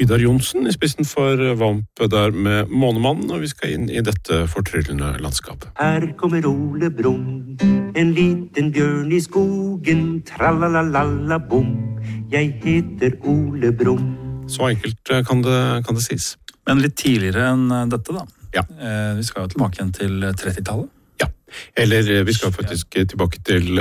Vidar Johnsen I spissen for Vamp der med Månemannen, og vi skal inn I dette fortryllende landskapet. Her kommer Ole Brumm, en liten bjørn I skogen, tralalala bom, jeg heter Ole Brumm. Så enkelt kan det sies. Men litt tidligere enn dette da. Ja. Vi skal jo tilbake igjen til 30-tallet. Ja, eller vi skal faktisk tilbake til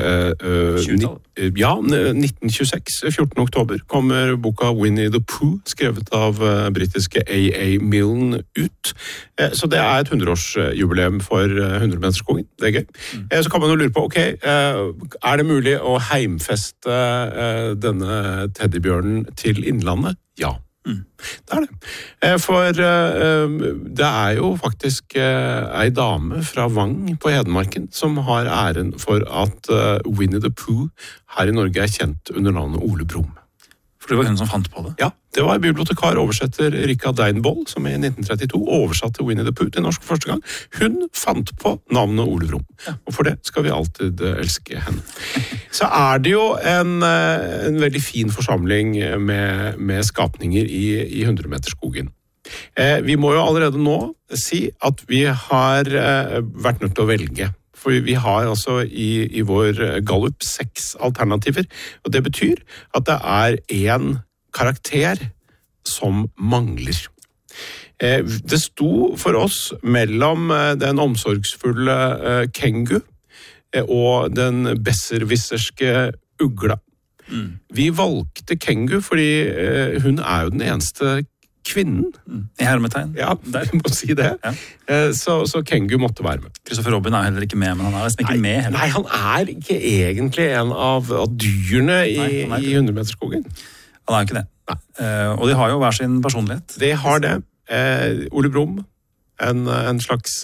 1926, 14. oktober, kommer boka Winnie the Pooh, skrevet av britiske A.A. Milne ut. Så det et 100-årsjubileum for 100-meterskogen. Det gøy. Så kan man jo lure på, ok, det mulig å heimfeste denne teddybjørnen til Innlandet? Ja. Det det. For det jo faktisk ei dame fra Vang på Hedmarken som har æren for at Winnie the Pooh her I Norge kjent under navnet Ole Brumm. For det var hun som fant på det? Ja, det var bibliotekar, oversetter Rikka Deinboll, som I 1932 oversatte Winnie the Pooh til norsk for første gang. Hun fant på navnet Ole Brumm, og for det skal vi alltid elske henne. Så det jo en veldig fin forsamling med skapninger I 100-meterskogen. Vi må jo allerede nå si at vi har vært nødt til å velge. For vi har altså I vår Gallup 6 alternativer, og det betyr at det en karakter som mangler. Det sto for oss mellom den omsorgsfulle Kengu og den besserwisserske ugla. Vi valgte Kengu fordi hun jo den eneste kvinnen. I hermetegn. Ja, vi må si det. Ja. Så Kengu måtte være med. Christopher Robin heller ikke med, men han liksom ikke med heller. Nei, han ikke egentlig en av dyrene I 100-meterskogen. Han ikke det. Og de har jo hver sin personlighet. De har det. Ole Brumm, en slags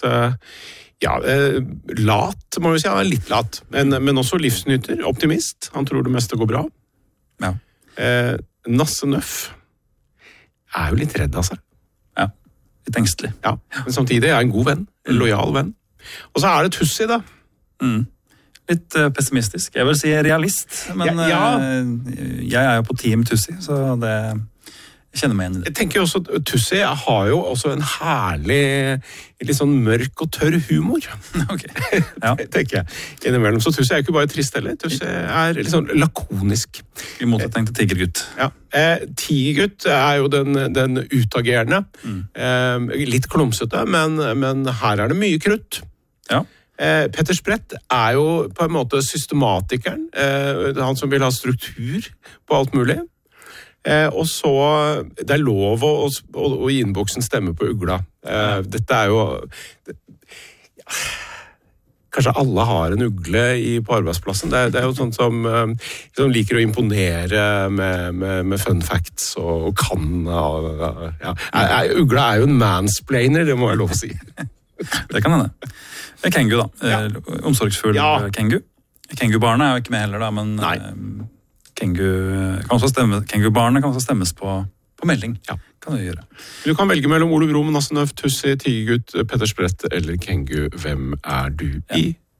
lat, må vi si. Han litt lat, men også livsnyter, optimist. Han tror det meste går bra. Ja. Nasse Nøff jo litt redd av seg. Ja, litt engstelig. Ja, men samtidig en god venn, en lojal venn. Og så det Tussi da. Litt pessimistisk. Jeg vil si realist, men jeg jo på team Tussi, så det jeg kjenner meg igjen I det. Jeg tenker jo også at Tussi har jo også en herlig, litt sånn mørk og tørr humor. Ok, ja. Tenker jeg. Innimellom. Så Tussi ikke bare trist heller. Tussi litt sånn lakonisk. I motsetning til Tigergutt. Ja. Tigergutt jo den utagerende. Litt klumsete, men her det mye krutt. Ja. Petter Sprett jo på en måte systematikeren. Han som vil ha struktur på alt mulig. Og så det lov å gi innboksen stemme på ugla. Dette jo kanskje alle har en ugle på arbeidsplassen. Det jo sånn som liker å imponere med fun facts og kan ugla jo en mansplainer, det må jeg lov å si. Det kan hende. Det Kengu da, omsorgsfull Kengu. Kengu-barnet jo ikke med heller da, men Nei. Kengu-barnet kan også stemmes på melding. Ja. Kan du gjøre. Du kan velge mellom Ole Brumm, Nasse Nøff, Tussi, Tigergutt, Petter Sprett eller Kengu. Hvem du I?